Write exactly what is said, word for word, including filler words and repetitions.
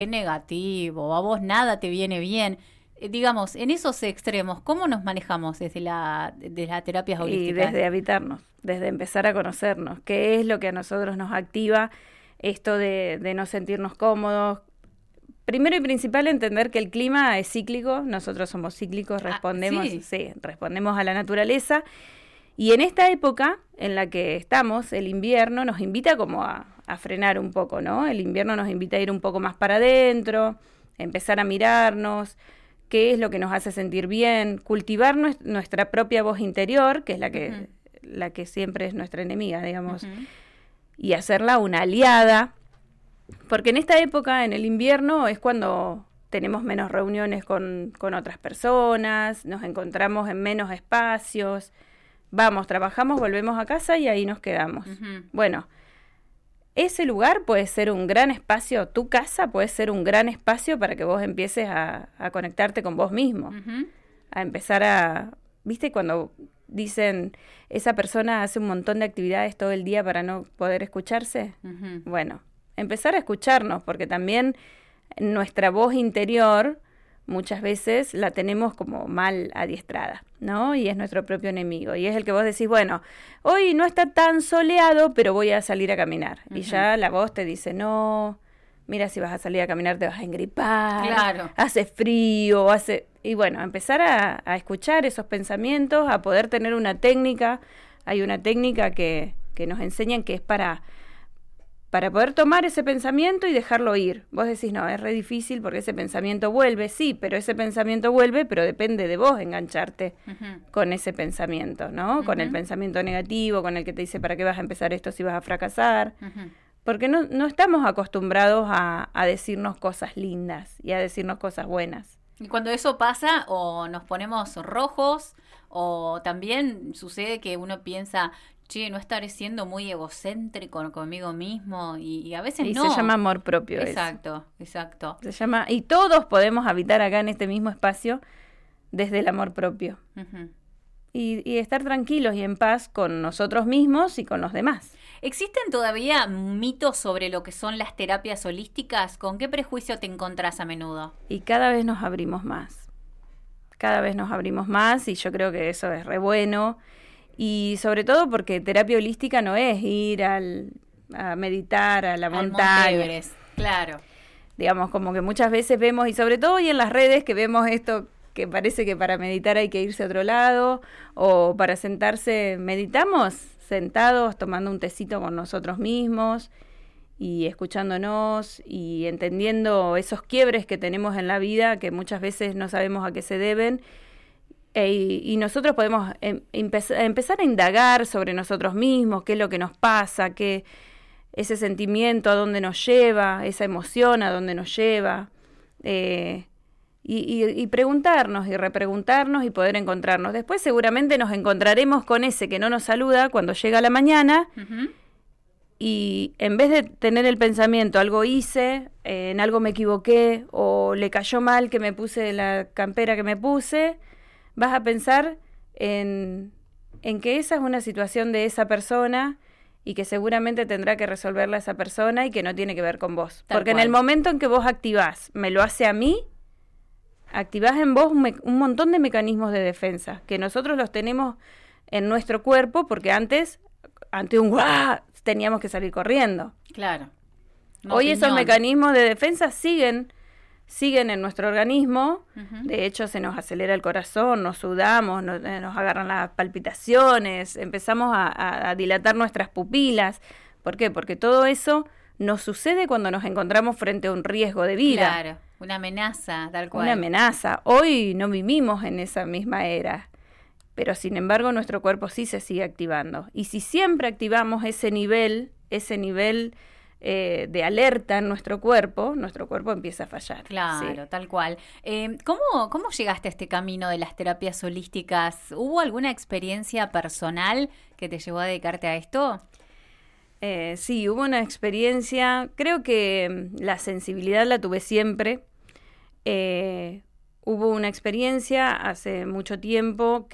qué negativo, a vos nada te viene bien. Eh, digamos, en esos extremos, ¿cómo nos manejamos desde la, desde las terapias Y holísticas? desde habitarnos, desde empezar a conocernos, qué es lo que a nosotros nos activa esto de, de no sentirnos cómodos. Primero y principal, entender que el clima es cíclico, nosotros somos cíclicos, respondemos, Ah, ¿sí? sí, respondemos a la naturaleza. Y en esta época en la que estamos, el invierno nos invita como a, a frenar un poco, ¿no? El invierno nos invita a ir un poco más para adentro, empezar a mirarnos, qué es lo que nos hace sentir bien, cultivar nues- nuestra propia voz interior, que es la que, Uh-huh. la que siempre es nuestra enemiga, digamos, Uh-huh. y hacerla una aliada, porque en esta época, en el invierno, es cuando tenemos menos reuniones con, con otras personas, nos encontramos en menos espacios, vamos, trabajamos, volvemos a casa y ahí nos quedamos. Uh-huh. Bueno, ese lugar puede ser un gran espacio, tu casa puede ser un gran espacio para que vos empieces a, a conectarte con vos mismo, Uh-huh. a empezar a, ¿viste cuando dicen, esa persona hace un montón de actividades todo el día para no poder escucharse? Uh-huh. Bueno, empezar a escucharnos, porque también nuestra voz interior muchas veces la tenemos como mal adiestrada, ¿no? Y es nuestro propio enemigo. Y es el que vos decís, bueno, hoy no está tan soleado, pero voy a salir a caminar. Uh-huh. Y ya la voz te dice, no, mira, si vas a salir a caminar te vas a engripar, claro. hace frío, hace... Y bueno, empezar a, a escuchar esos pensamientos, a poder tener una técnica. Hay una técnica que, que nos enseñan que es para... para poder tomar ese pensamiento y dejarlo ir. Vos decís, no, es re difícil porque ese pensamiento vuelve. Sí, pero ese pensamiento vuelve, pero depende de vos engancharte uh-huh. con ese pensamiento, ¿no? Uh-huh. Con el pensamiento negativo, con el que te dice, ¿para qué vas a empezar esto si vas a fracasar? Uh-huh. Porque no, no estamos acostumbrados a, a decirnos cosas lindas y a decirnos cosas buenas. Y cuando eso pasa, o nos ponemos rojos, o también sucede que uno piensa... che, no estaré siendo muy egocéntrico conmigo mismo, y, y a veces y no. Y se llama amor propio. Exacto, eso. exacto. Se llama, y todos podemos habitar acá en este mismo espacio desde el amor propio. Uh-huh. Y, y estar tranquilos y en paz con nosotros mismos y con los demás. ¿Existen todavía mitos sobre lo que son las terapias holísticas? ¿Con qué prejuicio te encontrás a menudo? Y cada vez nos abrimos más. Cada vez nos abrimos más y yo creo que eso es re bueno. Y sobre todo porque terapia holística no es ir al, a meditar a la al montaña. Monte Everest, claro. Digamos, como que muchas veces vemos, y sobre todo hoy en las redes, que vemos esto que parece que para meditar hay que irse a otro lado, o para sentarse, meditamos sentados, tomando un tecito con nosotros mismos, y escuchándonos, y entendiendo esos quiebres que tenemos en la vida, que muchas veces no sabemos a qué se deben, E, y nosotros podemos em, empe- empezar a indagar sobre nosotros mismos, qué es lo que nos pasa, qué ese sentimiento a dónde nos lleva, esa emoción a dónde nos lleva, eh, y, y, y preguntarnos y repreguntarnos y poder encontrarnos. Después seguramente nos encontraremos con ese que no nos saluda cuando llega la mañana, uh-huh. y en vez de tener el pensamiento, algo hice, eh, en algo me equivoqué, o le cayó mal que me puse la campera que me puse, vas a pensar en, en que esa es una situación de esa persona y que seguramente tendrá que resolverla esa persona y que no tiene que ver con vos. Tal Porque cual. En el momento en que vos activás, me lo hace a mí, activás en vos un, me- un montón de mecanismos de defensa, que nosotros los tenemos en nuestro cuerpo, porque antes, ante un ¡guau!, teníamos que salir corriendo. Claro. Una Hoy opinión. Esos mecanismos de defensa siguen... siguen en nuestro organismo, uh-huh. de hecho se nos acelera el corazón, nos sudamos, nos, nos agarran las palpitaciones, empezamos a, a, a dilatar nuestras pupilas. ¿Por qué? Porque todo eso nos sucede cuando nos encontramos frente a un riesgo de vida. Claro, una amenaza, tal cual. Una amenaza. Hoy no vivimos en esa misma era, pero sin embargo nuestro cuerpo sí se sigue activando. Y si siempre activamos ese nivel, ese nivel... Eh, de alerta en nuestro cuerpo, nuestro cuerpo empieza a fallar. Claro, sí. Tal cual. Eh, ¿cómo, ¿Cómo llegaste a este camino de las terapias holísticas? ¿Hubo alguna experiencia personal que te llevó a dedicarte a esto? Eh, sí, hubo una experiencia, creo que la sensibilidad la tuve siempre. Eh, hubo una experiencia hace mucho tiempo